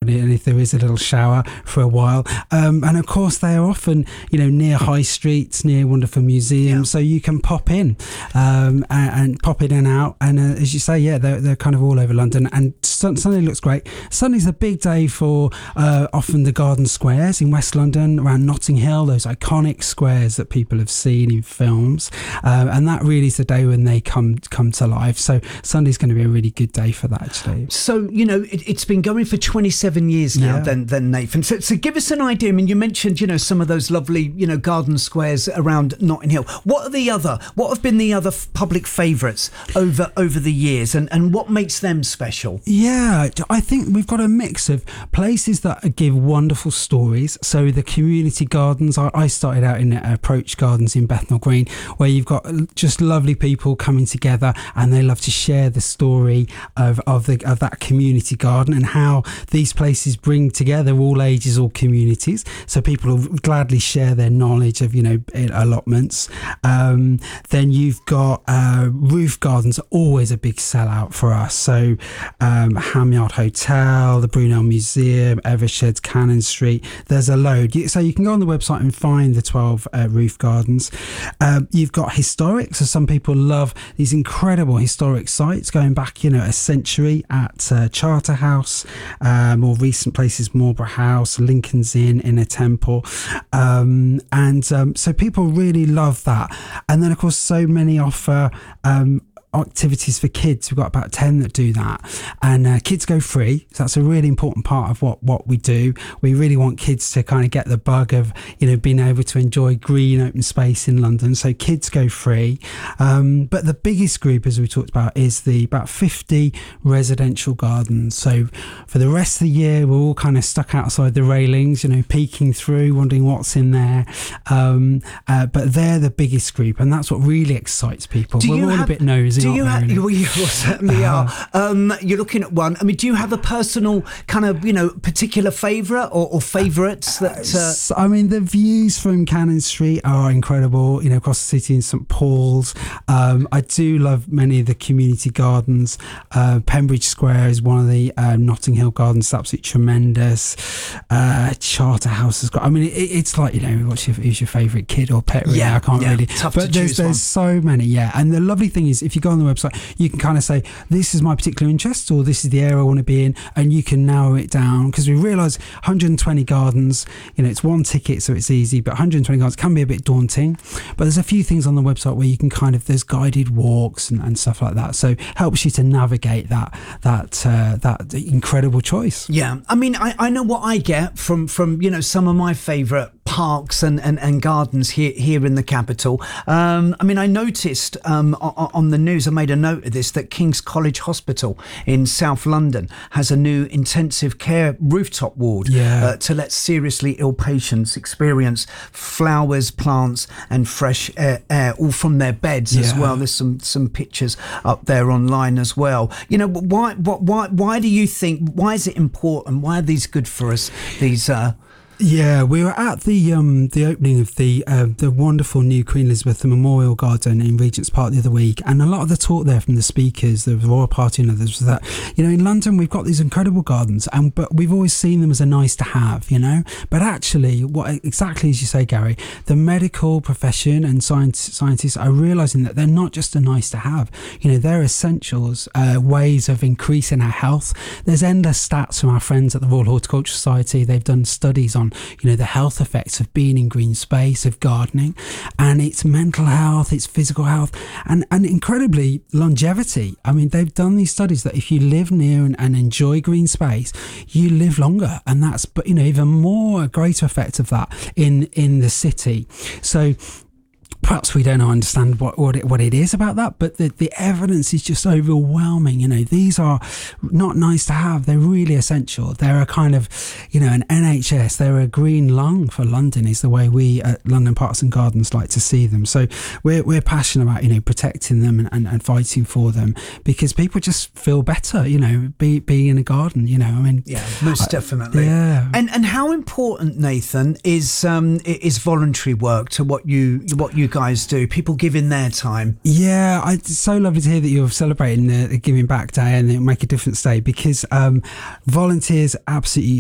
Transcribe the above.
and if there is a little shower for a while. And of course, they are often, near high streets, near wonderful museums, so you can pop in and pop in and out. And as you say, they're kind of all over London. And Sunday looks great. Sunday's a big day for often the garden squares in West London, around Notting Hill, those iconic squares that people have seen in films. And that really is the day when they come to life. So Sunday's going to be a really good day for that, actually. So, it's been going for 27 years now, then Nathan. So give us an idea. I mean, you mentioned, some of those lovely, garden squares around Notting Hill. What have been the other public favourites over the years, and what makes them special? Yeah, I think we've got a mix of places that give wonderful stories. So the community gardens, I started out in Approach Gardens in Bethnal Green, where you've got just lovely people coming together and they love to share the story of that community garden and how these places bring together all ages, all communities. So people will gladly share their knowledge of, allotments. Then you've got roof gardens, are always a big sellout for us. So Ham Yard Hotel, the Brunel Museum, Eversheds, Cannon Street. There's a load. So you can go on the website and find the 12 roof gardens. You've got historic. So some people love these incredible historic sites going back, a century at Charterhouse, more recent places, Marlborough House, Lincoln's Inn, Inner Temple. So people really love that. And then, of course, so many offer activities for kids. We've got about 10 that do that, and kids go free, so that's a really important part of what we do. We really want kids to kind of get the bug of being able to enjoy green open space in London, so kids go free. But the biggest group, as we talked about, is about 50 residential gardens. So for the rest of the year we're all kind of stuck outside the railings, peeking through, wondering what's in there, but they're the biggest group, and that's what really excites people. We're all a bit nosy. Do you have? Well, you certainly are. You're looking at one. I mean, do you have a personal kind of particular favourite or favourites that? I mean, the views from Cannon Street are incredible. Across the city in St Paul's. I do love many of the community gardens. Pembridge Square is one of the Notting Hill gardens. It's absolutely tremendous. Charterhouse has got. I mean, it's like who's your favourite kid or pet? Really? I can't really. Tough but to choose there's so many. Yeah, and the lovely thing is, if you go on the website, you can kind of say, this is my particular interest, or this is the area I want to be in, and you can narrow it down, because we realise 120 gardens, it's one ticket, so it's easy, but 120 gardens can be a bit daunting. But there's a few things on the website where you can there's guided walks and stuff like that, so helps you to navigate that incredible choice. Yeah, I mean, I know what I get from some of my favourite parks and gardens here in the capital. I mean, I noticed on the news, I made a note of this, that King's College Hospital in South London has a new intensive care rooftop ward to let seriously ill patients experience flowers, plants and fresh air all from their beds as well. There's some pictures up there online as well. Why do you think, why is it important? Why are these good for us? These Yeah, we were at the opening of the wonderful new Queen Elizabeth Memorial Garden in Regent's Park the other week, and a lot of the talk there from the speakers, the Royal Party and others, was that in London we've got these incredible gardens, but we've always seen them as a nice to have, But actually, what exactly as you say, Gary, the medical profession and scientists are realising that they're not just a nice to have. They're essentials, ways of increasing our health. There's endless stats from our friends at the Royal Horticultural Society. They've done studies on the health effects of being in green space, of gardening, and it's mental health, it's physical health, and incredibly longevity. I mean, they've done these studies that if you live near and enjoy green space, you live longer, and that's even more, a greater effect of that in the city. So perhaps we don't understand what it is about that, but the evidence is just overwhelming. These are not nice to have, they're really essential. They're a kind of an NHS, they're a green lung for London, is the way we at London Parks and Gardens like to see them. So we're passionate about protecting them and fighting for them, because people just feel better being in a garden. I mean, yeah, most definitely. Yeah. And how important, Nathan, is voluntary work to what you guys do, people giving their time? Yeah, it's so lovely to hear that you're celebrating the Giving Back Day and it'll make a difference day, because volunteers absolutely